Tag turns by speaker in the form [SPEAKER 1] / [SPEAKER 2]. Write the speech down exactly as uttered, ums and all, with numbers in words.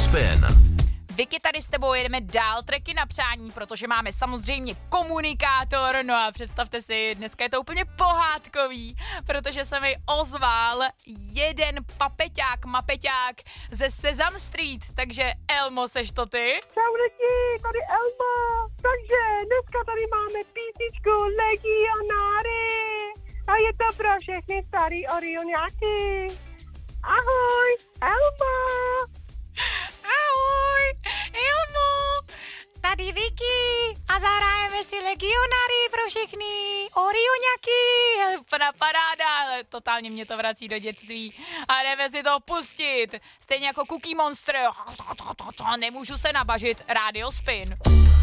[SPEAKER 1] Spin.
[SPEAKER 2] Vicky, tady s tebou jedeme dál tracky na přání, protože máme samozřejmě komunikátor, no a představte si, dneska je to úplně pohádkový, protože se mi ozval jeden papeťák, mapeťák ze Sesame Street, takže Elmo, seš to ty?
[SPEAKER 3] Čau lidi, tady Elmo. Takže dneska tady máme písničku Legionáry. A je to pro všechny starý orioňáky. Ahoj, Elmo.
[SPEAKER 2] Ahoj, Elmo, tady Vicky a zahrajeme si Legionáry pro všechny orioňáky. Úplná paráda, ale totálně mě to vrací do dětství a jdeme si to pustit. Stejně jako Cookie Monster, nemůžu se nabažit, Radio Spin.